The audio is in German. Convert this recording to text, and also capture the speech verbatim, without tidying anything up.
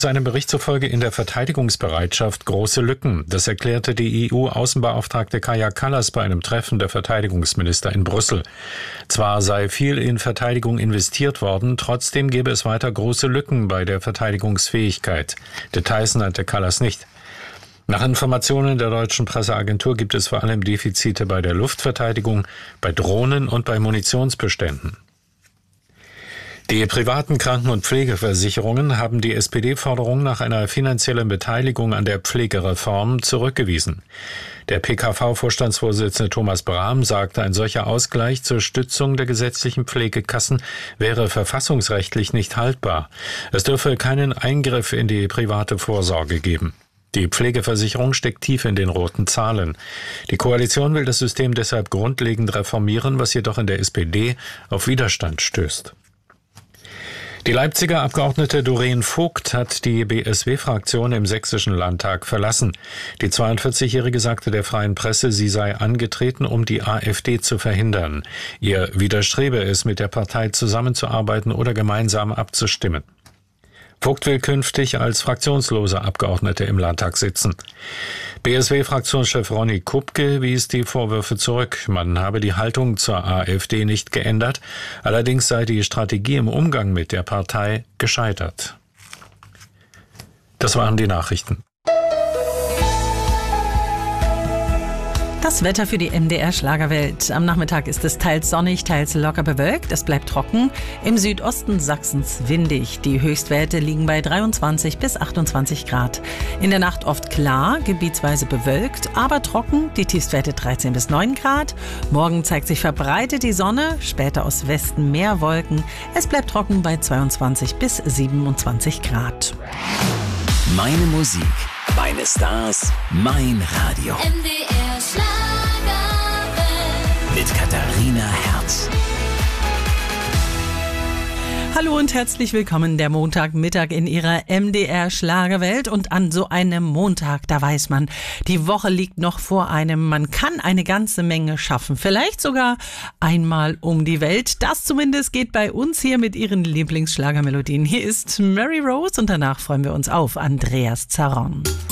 Seinem Bericht zufolge in der Verteidigungsbereitschaft große Lücken. Das erklärte die E U-Außenbeauftragte Kaja Kallas bei einem Treffen der Verteidigungsminister in Brüssel. Zwar sei viel in Verteidigung investiert worden, trotzdem gebe es weiter große Lücken bei der Verteidigungsfähigkeit. Details nannte Kallas nicht. Nach Informationen der deutschen Presseagentur gibt es vor allem Defizite bei der Luftverteidigung, bei Drohnen und bei Munitionsbeständen. Die privaten Kranken- und Pflegeversicherungen haben die S P D-Forderung nach einer finanziellen Beteiligung an der Pflegereform zurückgewiesen. Der P K V-Vorstandsvorsitzende Thomas Brahm sagte, ein solcher Ausgleich zur Stützung der gesetzlichen Pflegekassen wäre verfassungsrechtlich nicht haltbar. Es dürfe keinen Eingriff in die private Vorsorge geben. Die Pflegeversicherung steckt tief in den roten Zahlen. Die Koalition will das System deshalb grundlegend reformieren, was jedoch in der S P D auf Widerstand stößt. Die Leipziger Abgeordnete Doreen Vogt hat die B S W-Fraktion im Sächsischen Landtag verlassen. Die zweiundvierzigjährige sagte der Freien Presse, sie sei angetreten, um die AfD zu verhindern. Ihr widerstrebe es, mit der Partei zusammenzuarbeiten oder gemeinsam abzustimmen. Vogt will künftig als fraktionslose Abgeordnete im Landtag sitzen. B S W-Fraktionschef Ronny Kupke wies die Vorwürfe zurück. Man habe die Haltung zur AfD nicht geändert. Allerdings sei die Strategie im Umgang mit der Partei gescheitert. Das waren die Nachrichten. Das Wetter für die M D R Schlagerwelt. Am Nachmittag ist es teils sonnig, teils locker bewölkt. Es bleibt trocken. Im Südosten Sachsens windig. Die Höchstwerte liegen bei dreiundzwanzig bis achtundzwanzig Grad. In der Nacht oft klar, gebietsweise bewölkt, aber trocken. Die Tiefstwerte dreizehn bis neun Grad. Morgen zeigt sich verbreitet die Sonne, später aus Westen mehr Wolken. Es bleibt trocken bei zweiundzwanzig bis siebenundzwanzig Grad. Meine Musik, meine Stars, mein Radio. M D R Schlagerwelt. Mit Katharina Herz. Hallo und herzlich willkommen der Montagmittag in Ihrer M D R Schlagerwelt. Und an so einem Montag, da weiß man, die Woche liegt noch vor einem. Man kann eine ganze Menge schaffen. Vielleicht sogar einmal um die Welt. Das zumindest geht bei uns hier mit Ihren Lieblingsschlagermelodien. Hier ist Mary Rose und danach freuen wir uns auf Andreas Zaron.